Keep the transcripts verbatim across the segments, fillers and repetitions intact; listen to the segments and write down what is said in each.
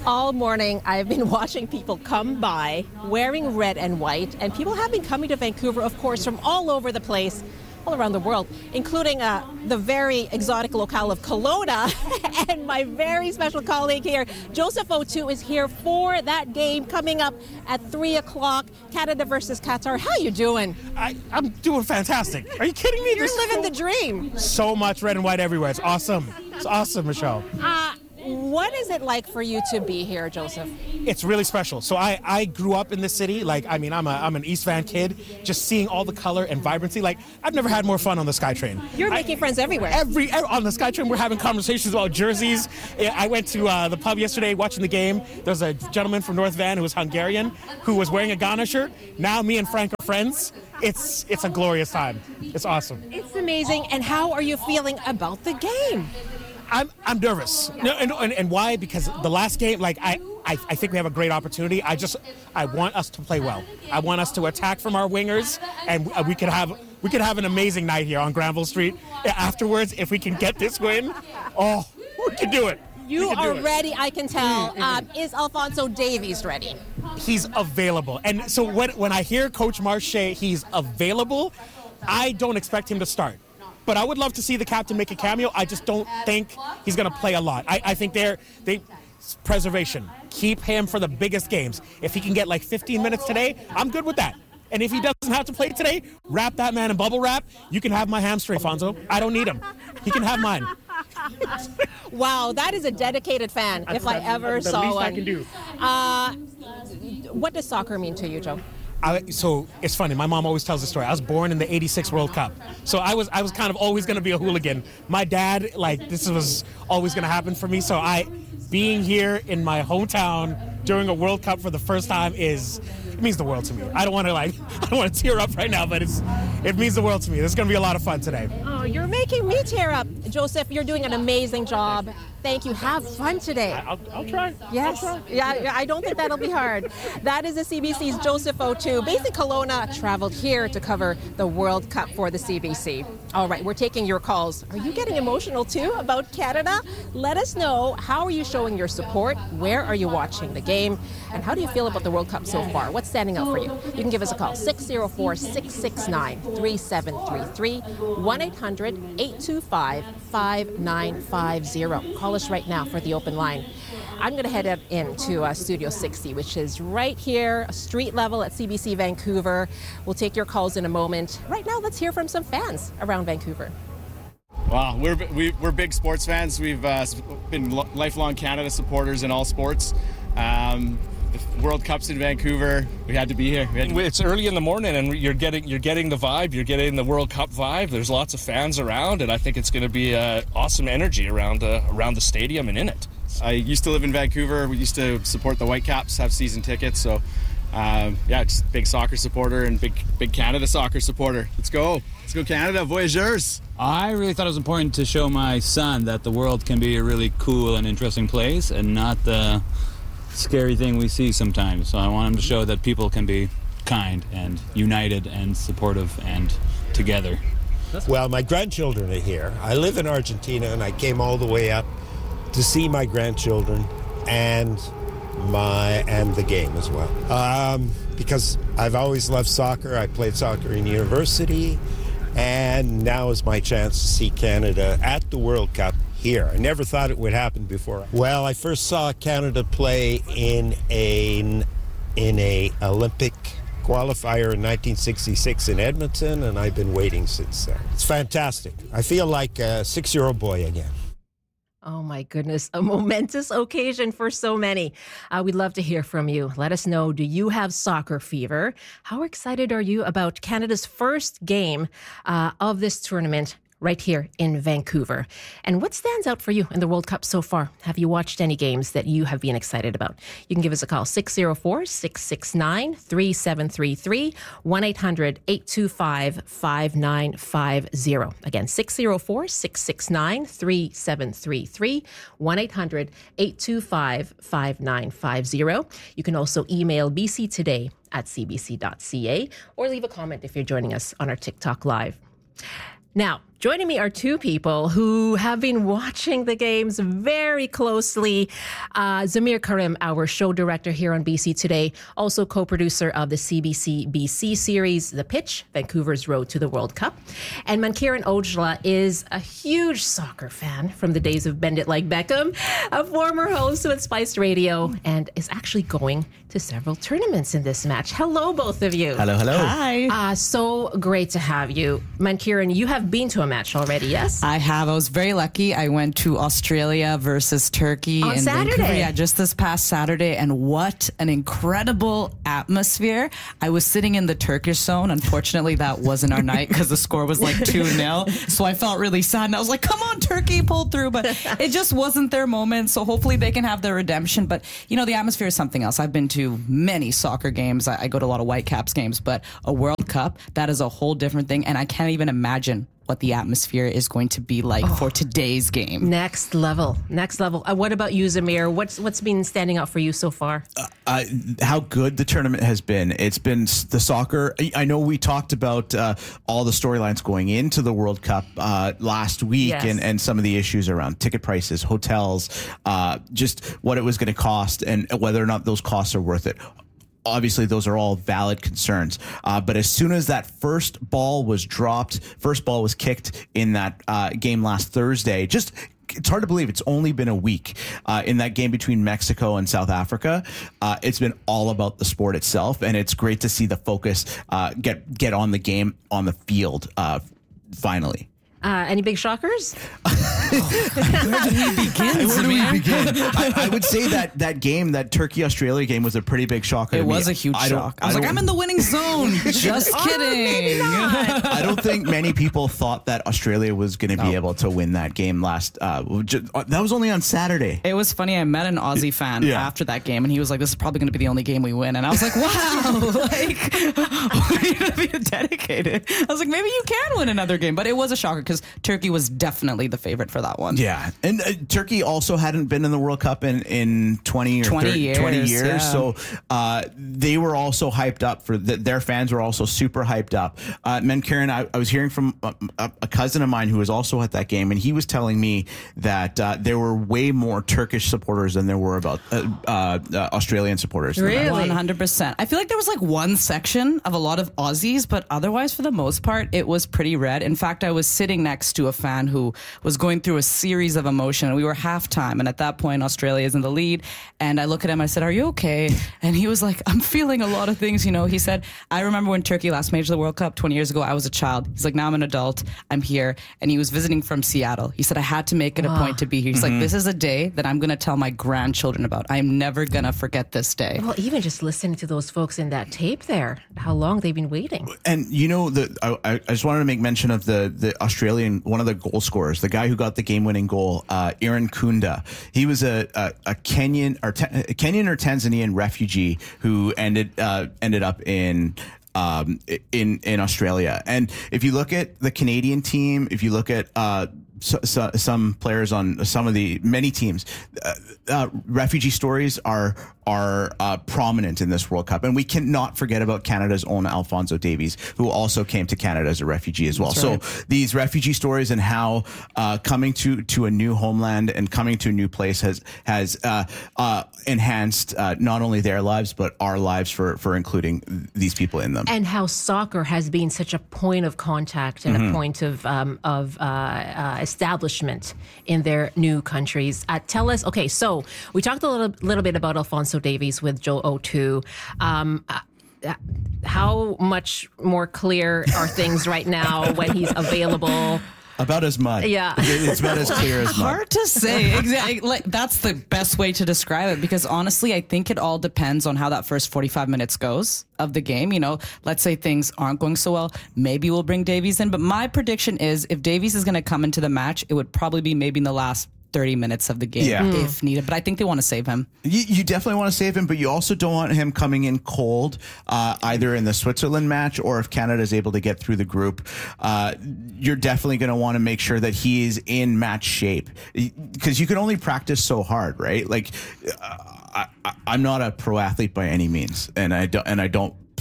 All morning, I've been watching people come by wearing red and white, and people have been coming to Vancouver, of course, from all over the place, all around the world, including uh, the very exotic locale of Kelowna. And my very special colleague here, Joseph O'Toole, is here for that game coming up at three o'clock, Canada versus Qatar. How you doing? I, I'm doing fantastic. Are you kidding me? You're This living so, the dream. So much red and white everywhere. It's awesome. It's awesome, Michelle. Uh, what is it like for you to be here, Joseph? It's really special. So I, I grew up in the city. Like, I mean, I'm a I'm an East Van kid. Just seeing all the color and vibrancy. Like, I've never had more fun on the SkyTrain. You're making I, friends everywhere. Every, every on the SkyTrain, we're having conversations about jerseys. I went to uh, the pub yesterday watching the game. There's a gentleman from North Van who was Hungarian who was wearing a Ghana shirt. Now me and Frank are friends. It's it's a glorious time. It's awesome. It's amazing. And how are you feeling about the game? I'm I'm nervous. No, and, and and why? Because the last game, like I, I I think we have a great opportunity. I just I want us to play well. I want us to attack from our wingers, and we could have we could have an amazing night here on Granville Street. Afterwards, if we can get this win, oh, we can do it. You can are do it. ready, I can tell. Mm-hmm. Um, is Alfonso Davies ready? He's available, and so when when I hear Coach Marche, he's available. I don't expect him to start. But I would love to see the captain make a cameo. I just don't think he's going to play a lot. I, I think they're they preservation. Keep him for the biggest games. If he can get like fifteen minutes today, I'm good with that. And if he doesn't have to play today, wrap that man in bubble wrap. You can have my hamstring, Alfonso. I don't need him. He can have mine. Wow, that is a dedicated fan, if I ever the saw least one. I can do. Uh, what does soccer mean to you, Joe? I, so it's funny. My mom always tells the story. I was born in the eighty-six World Cup, so I was I was kind of always going to be a hooligan. My dad, like, this was always going to happen for me. So I, being here in my hometown during a World Cup for the first time is it means the world to me. I don't want to like I don't want to tear up right now, but it's it means the world to me. There's going to be a lot of fun today. Oh, you're making me tear up, Joseph. You're doing an amazing job. Thank you. Have fun today. I'll, I'll try. Yes. I'll try. Yeah, I don't think that'll be hard. That is the C B C's Joseph O'Toole. Based in Kelowna, traveled here to cover the World Cup for the C B C. All right, we're taking your calls. Are you getting emotional too about Canada? Let us know. How are you showing your support? Where are you watching the game? And how do you feel about the World Cup so far? What's standing out for you? You can give us a call, six oh four, six six nine, three seven three three, one eight hundred, eight two five, five nine five zero. Call us right now for the open line. I'm going to head up into uh, Studio sixty, which is right here, street level at C B C Vancouver. We'll take your calls in a moment. Right now, let's hear from some fans around Vancouver. Wow, we're we, we're big sports fans. We've uh, been lifelong Canada supporters in all sports. Um, the World Cup's in Vancouver. We had to be here. We had to be- It's early in the morning, and you're getting you're getting the vibe. You're getting the World Cup vibe. There's lots of fans around, and I think it's going to be uh, awesome energy around the around the stadium and in it. I used to live in Vancouver. We used to support the Whitecaps, have season tickets. So, um, yeah, just big soccer supporter and big big Canada soccer supporter. Let's go. Let's go Canada, voyageurs. I really thought it was important to show my son that the world can be a really cool and interesting place and not the scary thing we see sometimes. So I want him to show that people can be kind and united and supportive and together. Well, my grandchildren are here. I live in Argentina, and I came all the way up to see my grandchildren and my and the game as well. Um, because I've always loved soccer. I played soccer in university, and now is my chance to see Canada at the World Cup here. I never thought it would happen before. Well, I first saw Canada play in a in a Olympic qualifier in nineteen sixty-six in Edmonton, and I've been waiting since then. It's fantastic. I feel like a six-year-old boy again. Oh my goodness, a momentous occasion for so many. Uh, we'd love to hear from you. Let us know, do you have soccer fever? How excited are you about Canada's first game uh, of this tournament right here in Vancouver? And what stands out for you in the World Cup so far? Have you watched any games that you have been excited about? You can give us a call, six oh four, six six nine, three seven three three, one eight hundred, eight two five, five nine five zero. Again, six oh four, six six nine, three seven three three, one eight hundred, eight two five, five nine five zero. You can also email b c today at c b c dot c a or leave a comment if you're joining us on our TikTok Live. Now, Joining me are two people who have been watching the games very closely. Uh, Zamir Karim, our show director here on B C Today, also co-producer of the C B C B C series, The Pitch, Vancouver's Road to the World Cup. And Mankiran Ojla is a huge soccer fan from the days of Bend It Like Beckham, a former host with Spice Radio, and is actually going to several tournaments in this match. Hello, both of you. Hello, hello. Hi. Uh, so great to have you. Mankiran, you have been to a match already, yes? I have. I was very lucky. I went to Australia versus Turkey On in Saturday. Vancouver. Yeah, just this past Saturday. And what an incredible atmosphere. I was sitting in the Turkish zone. Unfortunately, that wasn't our night because the score was like two nil. So I felt really sad. And I was like, come on, Turkey, pull through. But it just wasn't their moment. So hopefully they can have their redemption. But, you know, the atmosphere is something else. I've been to many soccer games. I, I go to a lot of Whitecaps games. But a World Cup, that is a whole different thing. And I can't even imagine what the atmosphere is going to be like oh. for today's game. Next level. Next level. Uh, what about you, Zamir? What's What's been standing out for you so far? Uh, uh, how good the tournament has been. It's been the soccer. I know we talked about uh, all the storylines going into the World Cup uh, last week yes. and, and some of the issues around ticket prices, hotels, uh, just what it was going to cost and whether or not those costs are worth it. Obviously, those are all valid concerns. Uh, but as soon as that first ball was dropped, first ball was kicked in that uh, game last Thursday, just it's hard to believe it's only been a week uh, in that game between Mexico and South Africa. Uh, it's been all about the sport itself, and it's great to see the focus uh, get get on the game on the field uh, finally. Uh, any big shockers? Where do we begin? Where do we begin? I, I would say that that game, that Turkey-Australia game, was a pretty big shocker. It to was me. a huge I shock. I was I like, I'm in the winning zone. Just kidding. Oh, I don't think many people thought that Australia was going to no. be able to win that game last. Uh, just, uh, that was only on Saturday. It was funny. I met an Aussie fan yeah. after that game, and he was like, "This is probably going to be the only game we win." And I was like, "Wow, like we're going to be dedicated." I was like, "Maybe you can win another game," but it was a shocker because Turkey was definitely the favorite for that one. Yeah, and uh, Turkey also hadn't been in the World Cup in, in twenty or twenty thirty, years, twenty years, yeah. so uh, they were also hyped up for the, their fans were also super hyped up. Uh, Mankiran, I, I was hearing from a, a cousin of mine who was also at that game, and he was telling me that uh, there were way more Turkish supporters than there were about uh, uh, uh, Australian supporters. Really? one hundred percent. I feel like there was like one section of a lot of Aussies, but otherwise, for the most part, it was pretty red. In fact, I was sitting next to a fan who was going through a series of emotion. We were halftime, and at that point, Australia is in the lead. And I look at him, I said, "Are you okay?" And he was like, "I'm feeling a lot of things." You know, he said, "I remember when Turkey last made the World Cup twenty years ago, I was a child." He's like, "Now I'm an adult. I'm here." And he was visiting from Seattle. He said, "I had to make it a Wow. point to be here." He's Mm-hmm. like, "This is a day that I'm going to tell my grandchildren about. I'm never going to forget this day." Well, even just listening to those folks in that tape there, how long they've been waiting. And you know, the I, I just wanted to make mention of the the Australian, one of the goal scorers, the guy who got the game-winning goal, uh, Aaron Kunda. He was a a, a Kenyan or ta- a Kenyan or Tanzanian refugee who ended uh, ended up in. Um, in in Australia, and if you look at the Canadian team, if you look at uh, so, so, some players on some of the many teams, uh, uh, refugee stories are are uh, prominent in this World Cup, and we cannot forget about Canada's own Alphonso Davies, who also came to Canada as a refugee as well. That's right. So these refugee stories and how uh, coming to to a new homeland and coming to a new place has has uh, uh, enhanced uh, not only their lives but our lives for for including these people in them. And how soccer has been such a point of contact and mm-hmm. a point of um, of uh, uh, establishment in their new countries. Uh, tell us, okay, so we talked a little, little bit about Alphonso Davies with Joe O two. Um, uh, how much more clear are things right now when he's available? About as mud. Yeah. It's about as clear as mud. Hard to say. Exactly. Like, that's the best way to describe it, because honestly, I think it all depends on how that first forty-five minutes goes of the game. You know, let's say things aren't going so well. Maybe we'll bring Davies in. But my prediction is if Davies is going to come into the match, it would probably be maybe in the last thirty minutes of the game yeah. mm. if needed. But I think they want to save him. You, you definitely want to save him, but you also don't want him coming in cold, uh, either in the Switzerland match or if Canada is able to get through the group. Uh, you're definitely going to want to make sure that he is in match shape, because you can only practice so hard, right? Like, uh, I, I, I'm not a pro athlete by any means, and I don't, and I don't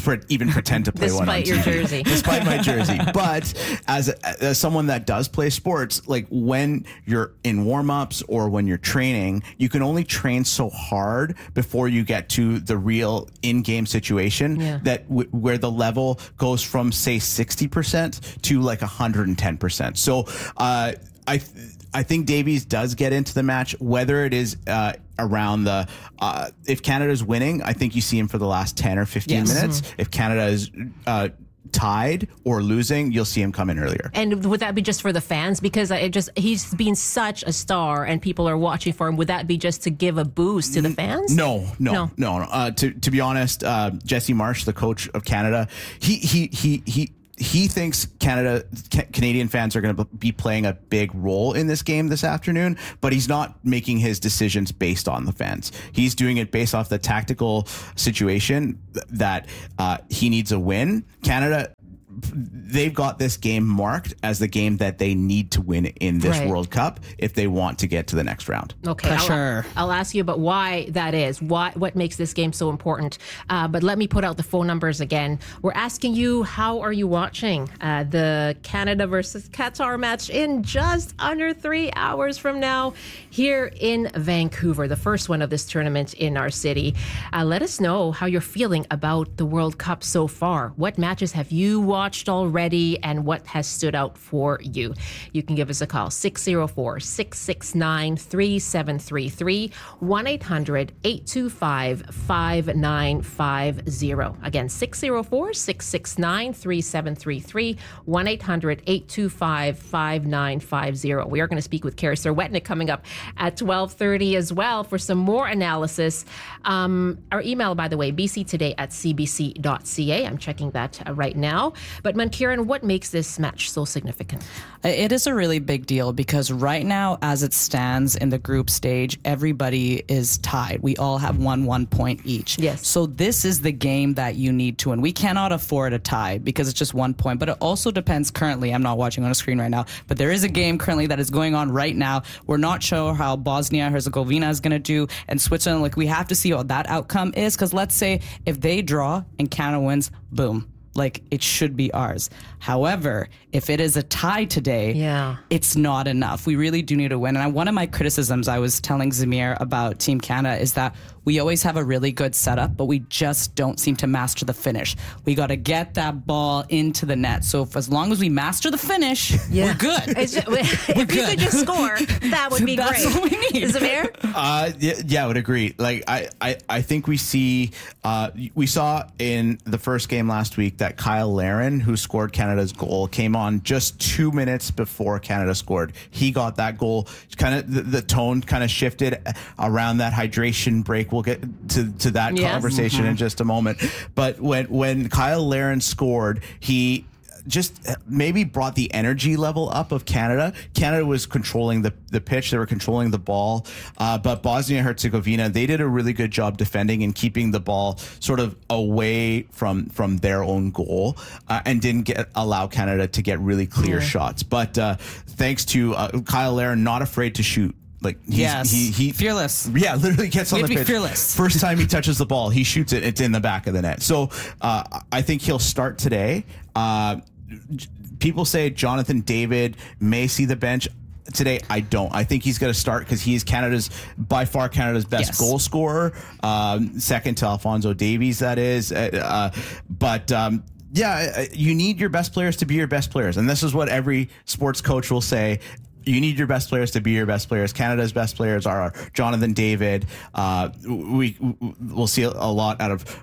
pre- even pretend to play one on Despite your T V. jersey. Despite my jersey. But as as someone that does play sports, like when you're in warm-ups or when you're training, you can only train so hard before you get to the real in-game situation Yeah. that w- where the level goes from say sixty percent to like one hundred ten percent. So uh, I th- I think Davies does get into the match, whether it is uh, around the uh, if Canada's winning, I think you see him for the last ten or fifteen Yes. minutes. If Canada is uh, tied or losing, you'll see him come in earlier. And would that be just for the fans? Because it just he's been such a star and people are watching for him. Would that be just to give a boost to the fans? No, no, No. no. no. Uh, to to be honest, uh, Jesse Marsh, the coach of Canada, he he he he. He thinks Canada, ca- Canadian fans are going to be playing a big role in this game this afternoon, but he's not making his decisions based on the fans. He's doing it based off the tactical situation th- that uh, he needs a win. Canada, they've got this game marked as the game that they need to win in this Right. World Cup if they want to get to the next round. Okay, I'll, Pressure. I'll ask you about why that is. Why what makes this game so important? Uh, but let me put out the phone numbers again. We're asking you, how are you watching uh, the Canada versus Qatar match in just under three hours from now here in Vancouver, the first one of this tournament in our city. Uh, let us know how you're feeling about the World Cup so far. What matches have you watched already, and what has stood out for you? You can give us a call, six oh four, six six nine, three seven three three, one eight hundred, eight two five, five nine five zero. Again, six oh four, six six nine, three seven three three, one eight hundred, eight two five, five nine five zero. We are going to speak with Carey Serwetnyk coming up at twelve thirty as well for some more analysis. Um, our email, by the way, b c today at c b c dot c a. I'm checking that uh, right now. But Mankiran, what makes this match so significant? It is a really big deal because right now, as it stands in the group stage, everybody is tied. We all have one one point each. Yes. So this is the game that you need to win. We cannot afford a tie because it's just one point. But it also depends currently. I'm not watching on a screen right now, but there is a game currently that is going on right now. We're not sure how Bosnia Herzegovina is going to do, and Switzerland. Like, we have to see what that outcome is, because let's say if they draw and Canada wins, boom. Like, it should be ours. However, if it is a tie today, Yeah. it's not enough. We really do need to win. And I, one of my criticisms I was telling Zamir about Team Canada is that we always have a really good setup, but we just don't seem to master the finish. We got to get that ball into the net. So if, as long as we master the finish, we're good. It's just, if you good. could just score, that would be That's great. what we need. Zamir? Uh, yeah, yeah, I would agree. Like, I, I, I think we see, uh, we saw in the first game last week that Kyle Larin, who scored Canada's goal, came on just two minutes before Canada scored. He got that goal. Kind of the, the tone kind of shifted around that hydration break. We'll get to, to that Yes. conversation Mm-hmm. in just a moment. But when when Kyle Larin scored, he just maybe brought the energy level up of Canada. Canada was controlling the, the pitch. They were controlling the ball. Uh, but Bosnia and Herzegovina, they did a really good job defending and keeping the ball sort of away from, from their own goal, uh, and didn't get allow Canada to get really clear Yeah. shots. But uh, thanks to uh, Kyle Larin, not afraid to shoot. Like he's, Yes. he, he Fearless. Yeah, literally gets We on have the to be pitch. fearless. First time he touches the ball, he shoots it. It's in the back of the net. So uh, I think he'll start today. Uh, people say Jonathan David may see the bench today. I don't. I think he's going to start because he's Canada's, by far Canada's best Yes. goal scorer, um, second to Alphonso Davies, that is. Uh, but um, yeah, you need your best players to be your best players, and this is what every sports coach will say. You need your best players to be your best players. Canada's best players are Jonathan David. Uh, we we'll see a lot out of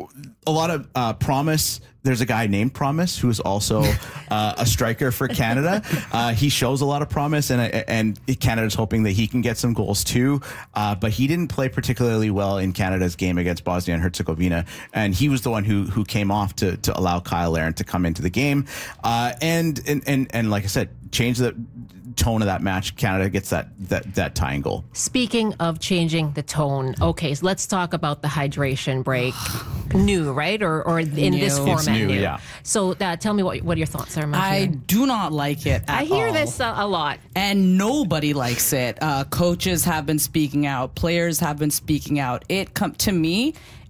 a lot of uh, promise. There's a guy named Promise who is also uh, a striker for Canada. Uh, he shows a lot of promise, and and Canada's hoping that he can get some goals too. Uh, but he didn't play particularly well in Canada's game against Bosnia and Herzegovina, and he was the one who who came off to to allow Kyle Larin to come into the game. Uh, and and and and like I said, change the tone of that match. Canada gets that that that tying goal. Speaking of changing the tone, okay, so let's talk about the hydration break. New, right? Or or in New. this It's format, new, yeah. So uh, tell me what what your thoughts are, I Mankiran. do not like it at I hear all. this uh, a lot. And nobody likes it. Uh, coaches have been speaking out. Players have been speaking out. It come to me.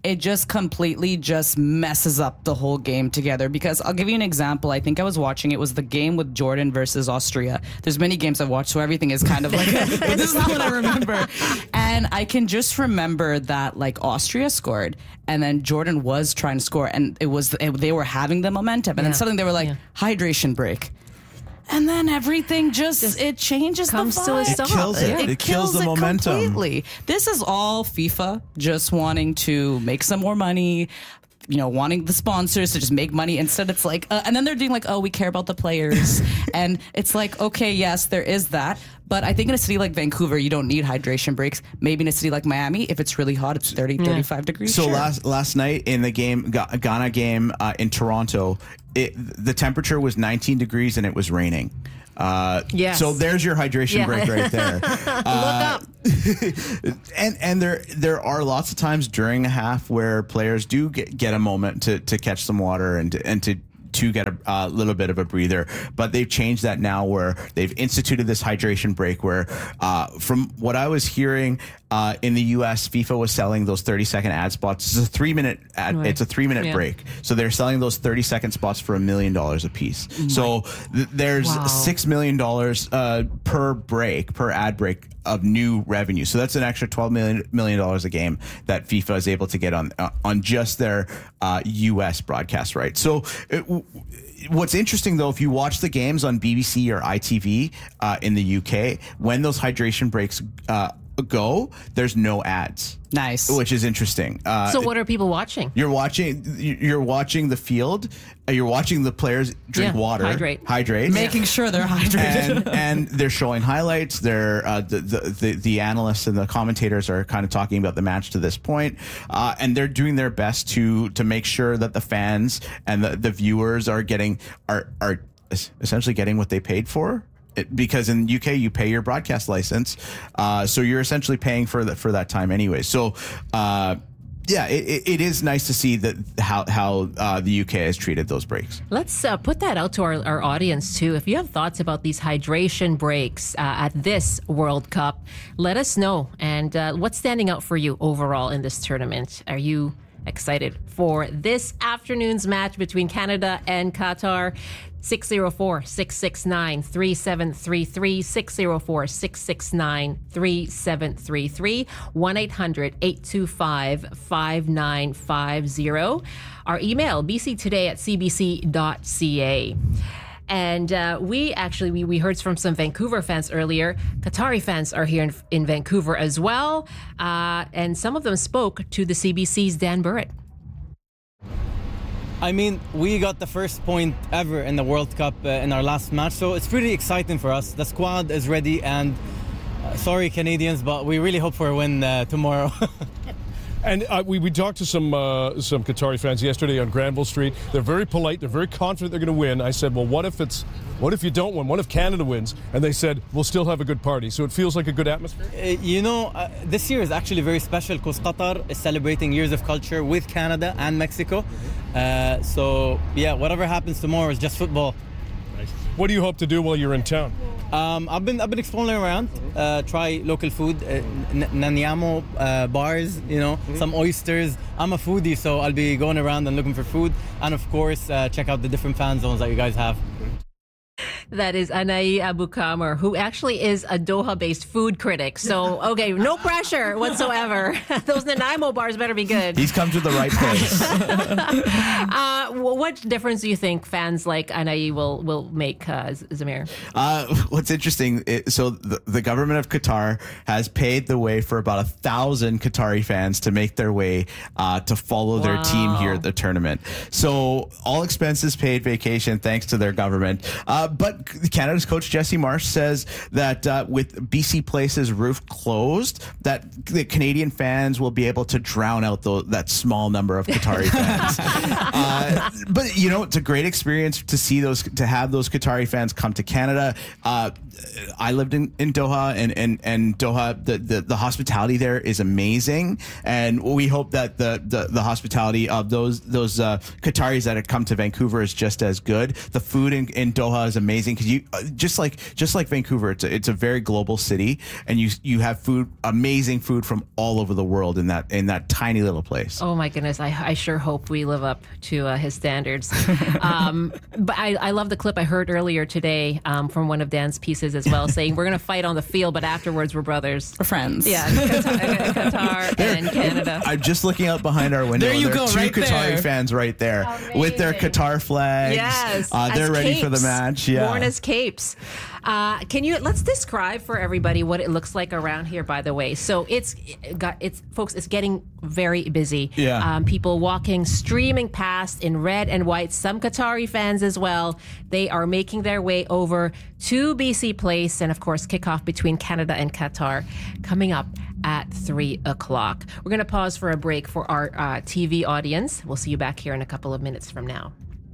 it just completely just messes up the whole game together. Because I'll give you an example. I think I was watching, it was the game with Jordan versus Austria. There's many games I've watched, so everything is kind of like, but this is the one I remember. And I can just remember that like Austria scored, and then Jordan was trying to score, and it was it, they were having the momentum, and Yeah. then suddenly they were like, Yeah. hydration break. And then everything just, Just it changes comes the to a vibe. stop. It kills it. It, It kills the momentum. completely. This is all FIFA just wanting to make some more money, you know, wanting the sponsors to just make money. Instead, it's like, uh, and then they're doing like, oh, we care about the players. And it's like, okay, yes, there is that. But I think in a city like Vancouver, you don't need hydration breaks. Maybe in a city like Miami, if it's really hot, it's thirty, thirty-five degrees. So sure. last last night in the game, Ga- Ghana game uh, in Toronto, it, the temperature was nineteen degrees and it was raining. Uh, Yes. So there's your hydration Yeah. break right there. Uh, Look up. and and there there are lots of times during a half where players do get, get a moment to, to catch some water and to, and to to get a uh, little bit of a breather, but they've changed that now where they've instituted this hydration break where uh, from what I was hearing uh, in the U S, FIFA was selling those thirty second ad spots. It's a three minute ad, Right. it's a three minute Yeah. break. So they're selling those thirty second spots for a million dollars a piece. So th- there's Wow. six million dollars uh, per break, per ad break of new revenue. So that's an extra twelve million million dollars a game that FIFA is able to get on uh, on just their uh, U S broadcast rights. So it, w- what's interesting though, if you watch the games on B B C or I T V uh, in the U K, when those hydration breaks uh, go, there's no ads. Nice. Which is interesting. Uh, So what are people watching? you're watching. You're watching the field. uh, You're watching the players drink Yeah, water, hydrate. hydrate, Making sure they're hydrated. and, and they're showing highlights. They're uh, the, the the the analysts and the commentators are kind of talking about the match to this point, uh, and they're doing their best to to make sure that the fans and the, the viewers are getting are are es- essentially getting what they paid for. It, because in the U K you pay your broadcast license, uh, so you're essentially paying for that for that time anyway. So. Uh, Yeah, it, it- it is nice to see that how how uh, the U K has treated those breaks. Let's uh, put that out to our, our audience too. If you have thoughts about these hydration breaks uh, at this World Cup, let us know. And uh, what's standing out for you overall in this tournament? Are you excited for this afternoon's match between Canada and Qatar? six oh four, six six nine, three seven three three, six oh four, six six nine, three seven three three, one eight hundred, eight two five, five nine five zero. Our email, b c today at c b c dot c a. And uh, we actually, we, we heard from some Vancouver fans earlier. Qatari fans are here in, in Vancouver as well. Uh, and some of them spoke to the C B C's Dan Burrett. I mean, we got the first point ever in the World Cup uh, in our last match, so it's pretty exciting for us. The squad is ready, and uh, sorry, Canadians, but we really hope for a win uh, tomorrow. And uh, we, we talked to some uh, some Qatari fans yesterday on Granville Street. They're very polite. They're very confident they're going to win. I said, well, what if it's, what if you don't win? What if Canada wins? And they said, we'll still have a good party. So it feels like a good atmosphere. Uh, you know, uh, this year is actually very special because Qatar is celebrating years of culture with Canada and Mexico. Uh, so, yeah, whatever happens tomorrow is just football. What do you hope to do while you're in town? Um, I've been I've been exploring around, uh, try local food, uh, N- Nanyamo uh, bars, you know, Mm-hmm. some oysters. I'm a foodie, so I'll be going around and looking for food, and of course, uh, check out the different fan zones that you guys have. That is Anai Abu Kamar, who actually is a Doha-based food critic. So, okay, no pressure whatsoever. Those Nanaimo bars better be good. He's come to the right place. Uh, wh- what difference do you think fans like Anai will, will make, uh, Z- Zamir? Uh, what's interesting, it, so the, the government of Qatar has paid the way for about a thousand Qatari fans to make their way uh, to follow their Wow. team here at the tournament. So all expenses paid, vacation, thanks to their government. Uh, but Canada's coach Jesse Marsh says that uh, with B C Place's roof closed, that the Canadian fans will be able to drown out the, that small number of Qatari fans. uh, but you know, it's a great experience to see those, to have those Qatari fans come to Canada. Uh, I lived in, in Doha, and, and, and Doha, the, the, the hospitality there is amazing. And we hope that the, the, the hospitality of those, those uh, Qataris that have come to Vancouver is just as good. The food in, in Doha is amazing. amazing because you uh, just like just like Vancouver, it's a, it's a very global city, and you you have food, amazing food from all over the world in that in that tiny little place. Oh my goodness, I, I sure hope we live up to uh, his standards. um, but I, I love the clip I heard earlier today um, from one of Dan's pieces as well, saying we're going to fight on the field, but afterwards we're brothers. We're friends. Yeah, Qatar, Qatar and Canada. I'm just looking out behind our window. There you there go, are two right Qatari there. fans right there Amazing. with their Qatar flags. Yes, uh, they're as ready capes. for the match. Yeah, Worn as capes. Uh, can you let's describe for everybody what it looks like around here? By the way, so it's it got it's folks. It's getting very busy. Yeah. Um, people walking, streaming past in red and white. Some Qatari fans as well. They are making their way over to B C Place, and of course, kickoff between Canada and Qatar coming up at three o'clock. We're going to pause for a break for our uh, T V audience. We'll see you back here in a couple of minutes from now.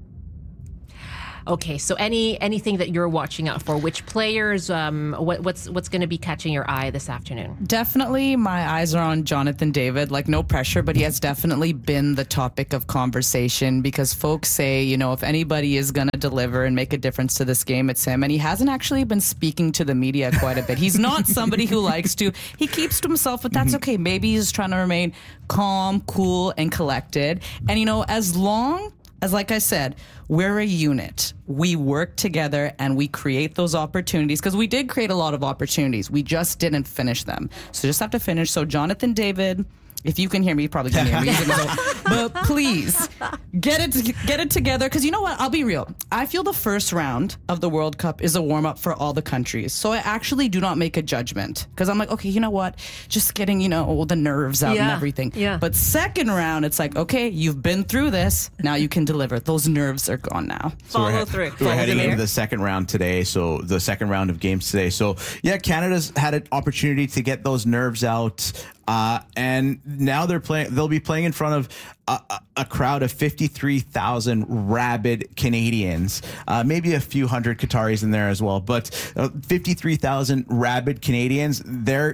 Okay, so any anything that you're watching out for? Which players? Um, what, what's what's going to be catching your eye this afternoon? Definitely, my eyes are on Jonathan David. Like, no pressure, but he has definitely been the topic of conversation because folks say, you know, if anybody is going to deliver and make a difference to this game, it's him. And he hasn't actually been speaking to the media quite a bit. He's not somebody who likes to. He keeps to himself, but that's okay. Maybe he's trying to remain calm, cool, and collected. And, you know, as long as, like I said, we're a unit. We work together and we create those opportunities because we did create a lot of opportunities. We just didn't finish them. So just have to finish. So Jonathan David, if you can hear me, you probably can hear me. But please get it get it together because you know what? I'll be real. I feel the first round of the World Cup is a warm up for all the countries. So I actually do not make a judgment because I'm like, okay, you know what? Just getting, you know, the nerves out Yeah, and everything. yeah. But second round, it's like, okay, you've been through this. Now you can deliver. Those nerves are gone now. Follow we're, he- through. we're Follow heading through. into the second round today, so the second round of games today. So yeah, Canada's had an opportunity to get those nerves out, uh, and now they're playing. They'll be playing in front of a, a, a crowd of fifty-three thousand rabid Canadians, uh, maybe a few hundred Qataris in there as well, but uh, fifty-three thousand rabid Canadians. They're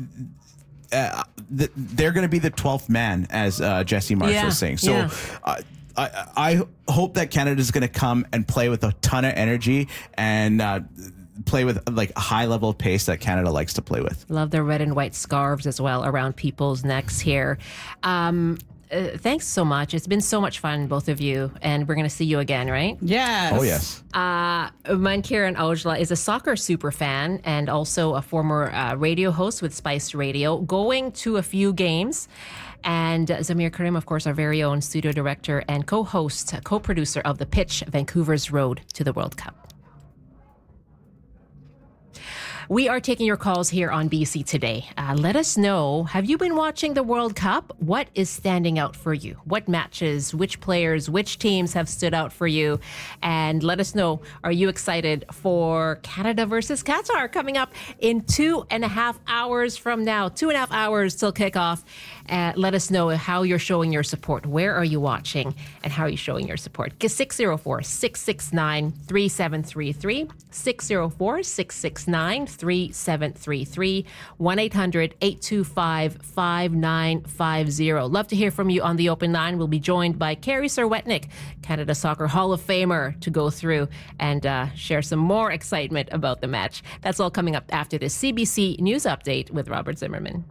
uh, th- they're going to be the twelfth man, as uh, Jesse Marsh Yeah, was saying. So. yeah. Uh, I, I hope that Canada is going to come and play with a ton of energy and uh, play with like a high level of pace that Canada likes to play with. Love the red and white scarves as well around people's necks here. Um, uh, thanks so much. It's been so much fun, both of you, and we're going to see you again, right? Yes. Oh, yes. Uh, Mankiran Ojla is a soccer super fan and also a former uh, radio host with Spice Radio, going to a few games. And uh, Zamir Karim, of course, our very own studio director and co-host, co-producer of The Pitch, Vancouver's Road to the World Cup. We are taking your calls here on B C Today. Uh, let us know, have you been watching the World Cup? What is standing out for you? What matches, which players, which teams have stood out for you? And let us know, are you excited for Canada versus Qatar coming up in two and a half hours from now? Two and a half hours till kickoff. Uh, let us know how you're showing your support. Where are you watching and how are you showing your support? six oh four, six six nine, three seven three three, six oh four, six six nine, three seven three three, one eight hundred, eight two five, five nine five zero. Love to hear from you on the open line. We'll be joined by Carrie Serwetnik, Canada Soccer Hall of Famer, to go through and uh, share some more excitement about the match. That's all coming up after this C B C News Update with Robert Zimmerman.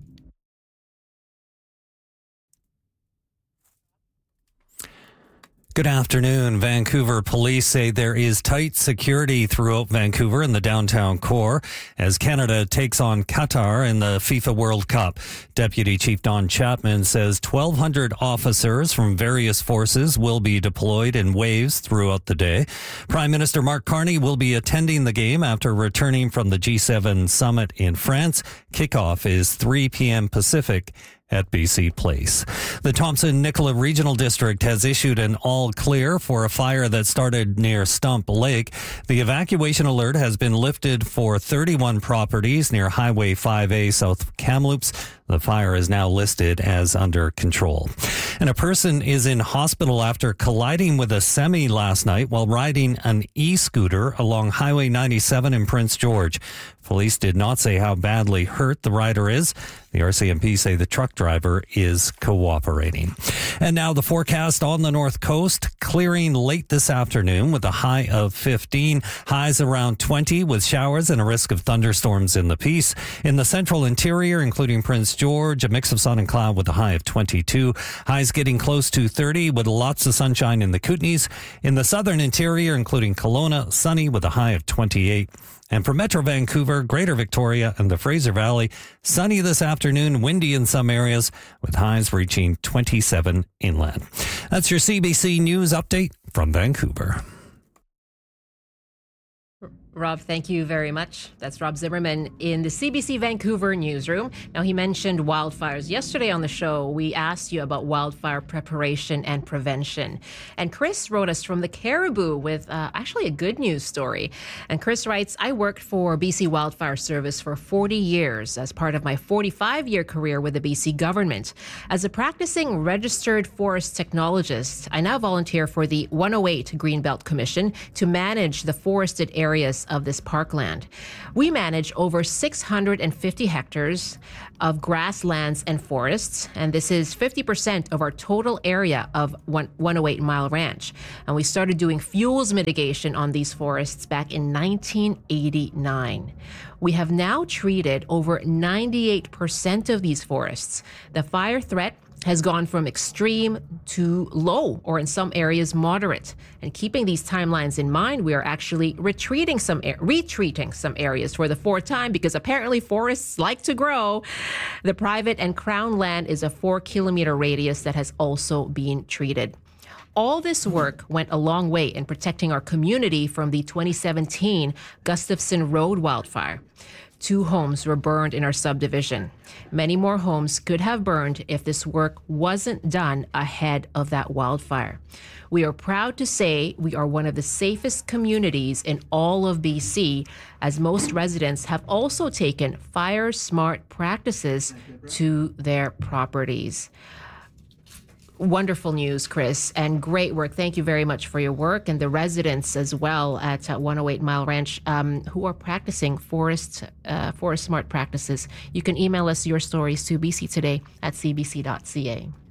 Good afternoon. Vancouver police say there is tight security throughout Vancouver in the downtown core as Canada takes on Qatar in the FIFA World Cup. Deputy Chief Don Chapman says twelve hundred officers from various forces will be deployed in waves throughout the day. Prime Minister Mark Carney will be attending the game after returning from the G seven summit in France. Kickoff is three p.m. Pacific at B C Place. The Thompson-Nicola Regional District has issued an all clear for a fire that started near Stump Lake. The evacuation alert has been lifted for thirty-one properties near Highway five A South Kamloops. The fire is now listed as under control. And a person is in hospital after colliding with a semi last night while riding an e-scooter along Highway ninety-seven in Prince George. Police did not say how badly hurt the rider is. The R C M P say the truck driver is cooperating. And now the forecast on the north coast, clearing late this afternoon with a high of fifteen, highs around twenty with showers and a risk of thunderstorms in the Peace. In the central interior, including Prince George, a mix of sun and cloud with a high of twenty-two, highs getting close to thirty with lots of sunshine in the Kootenays. In the southern interior, including Kelowna, sunny with a high of twenty-eight. And for Metro Vancouver, Greater Victoria, and the Fraser Valley, sunny this afternoon, windy in some areas, with highs reaching twenty-seven inland. That's your C B C News update from Vancouver. Rob, thank you very much. That's Rob Zimmerman in the C B C Vancouver newsroom. Now, he mentioned wildfires. Yesterday on the show, we asked you about wildfire preparation and prevention. And Chris wrote us from the Caribou with uh, actually a good news story. And Chris writes, I worked for B C Wildfire Service for forty years as part of my forty-five-year career with the B C government. As a practicing registered forest technologist, I now volunteer for the one oh eight Greenbelt Commission to manage the forested areas of this parkland. We manage over six hundred fifty hectares of grasslands and forests, and this is fifty percent of our total area of one oh eight Mile Ranch. And we started doing fuels mitigation on these forests back in nineteen eighty-nine. We have now treated over ninety-eight percent of these forests. The fire threat has gone from extreme to low, or in some areas moderate. And keeping these timelines in mind, we are actually retreating some retreating some areas for the fourth time because apparently forests like to grow. The private and crown land is a four kilometer radius that has also been treated. All this work went a long way in protecting our community from the twenty seventeen Gustafson Road wildfire. Two homes were burned in our subdivision. Many more homes could have burned if this work wasn't done ahead of that wildfire. We are proud to say we are one of the safest communities in all of B C, as most residents have also taken fire smart practices to their properties. Wonderful news, Chris, and great work. Thank you very much for your work, and the residents as well at uh, one oh eight Mile Ranch um, who are practicing forest uh, forest smart practices. You can email us your stories to b c today at c b c dot c a.